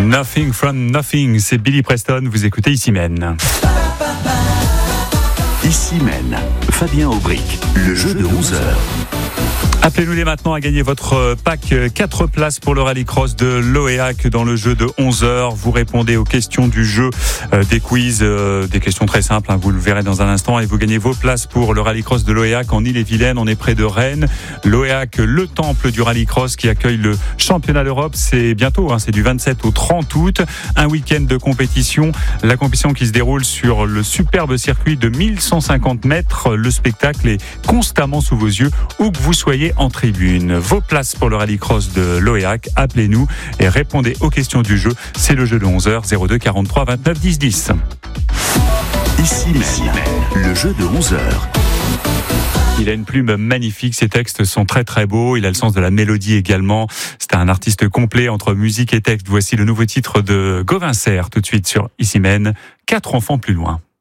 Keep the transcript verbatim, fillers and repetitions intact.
Nothing from Nothing, c'est Billy Preston, vous écoutez Ici Mène. Ici Mène, Fabien Aubric, le jeu de onze heures. Appelez-nous dès maintenant à gagner votre pack quatre places pour le rallycross de Loéac dans le jeu de onze heures. Vous répondez aux questions du jeu, euh, des quiz, euh, des questions très simples, hein, vous le verrez dans un instant, et vous gagnez vos places pour le rallycross de Loéac en Ille-et-Vilaine. On est près de Rennes. Loéac, le temple du rallycross qui accueille le championnat d'Europe. C'est bientôt, hein, c'est du vingt-sept au trente août. Un week-end de compétition. La compétition qui se déroule sur le superbe circuit de mille cent cinquante mètres. Le spectacle est constamment sous vos yeux, où que vous soyez en tribune. Vos places pour le rallycross de Loéac, appelez-nous et répondez aux questions du jeu. C'est le jeu de onze heures, zéro deux quarante-trois vingt-neuf dix dix. Ici Mène, le jeu de onze heures. Il a une plume magnifique, ses textes sont très très beaux, il a le sens de la mélodie également. C'est un artiste complet entre musique et texte. Voici le nouveau titre de Gauvin Serre tout de suite sur Ici Mène, Quatre enfants plus loin.